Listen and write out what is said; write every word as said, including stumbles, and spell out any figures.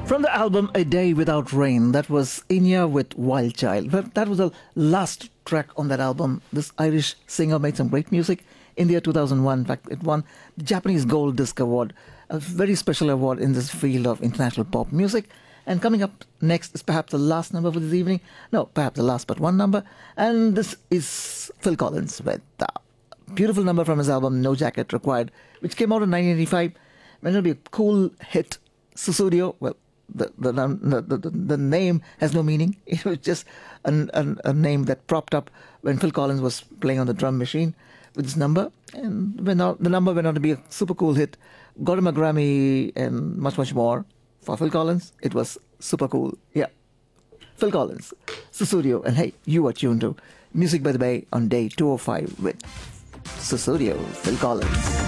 From the album A Day Without Rain, that was Inya with Wild Child. Well, that was the last track on that album. This Irish singer made some great music in the year two thousand one. In fact, it won the Japanese Gold Disc Award, a very special award in this field of international pop music. And coming up next is perhaps the last number for this evening. No, perhaps the last but one number. And this is Phil Collins with a beautiful number from his album No Jacket Required, which came out in nineteen eighty-five. When it'll be a cool hit, Sussudio. Well, the the, the the the name has no meaning. It was just an, an, a name that propped up when Phil Collins was playing on the drum machine with this number. And when out, the number went on to be a super cool hit, got him a Grammy and much, much more. For Phil Collins, it was super cool. Yeah. Phil Collins, Sussudio. And hey, you are tuned to Music by the Bay on day two oh five with Sussudio, Phil Collins.